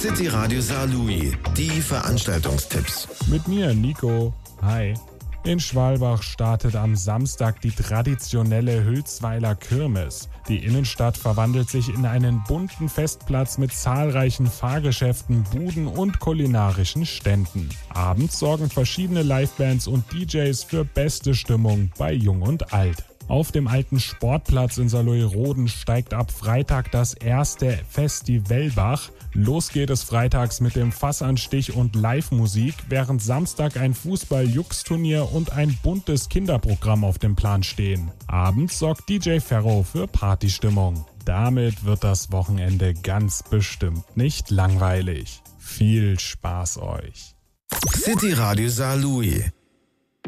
City Radio Saarlouis, die Veranstaltungstipps. Mit mir, Nico. Hi. In Schwalbach startet am Samstag die traditionelle Hülsweiler Kirmes. Die Innenstadt verwandelt sich in einen bunten Festplatz mit zahlreichen Fahrgeschäften, Buden und kulinarischen Ständen. Abends sorgen verschiedene Livebands und DJs für beste Stimmung bei Jung und Alt. Auf dem alten Sportplatz in Saarlouis-Roden steigt ab Freitag das erste Festivalbach. Los geht es freitags mit dem Fassanstich und Live-Musik, während Samstag ein Fußball-Jux-Turnier und ein buntes Kinderprogramm auf dem Plan stehen. Abends sorgt DJ Ferro für Partystimmung. Damit wird das Wochenende ganz bestimmt nicht langweilig. Viel Spaß euch! City Radio Saarlouis.